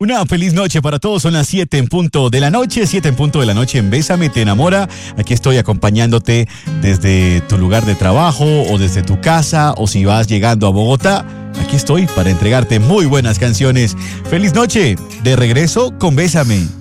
Una feliz noche para todos, son las 7 en punto de la noche, 7 en punto de la noche en Bésame, te enamora. Aquí estoy acompañándote desde tu lugar de trabajo o desde tu casa o si vas llegando a Bogotá. Aquí estoy para entregarte muy buenas canciones. Feliz noche, de regreso con Bésame.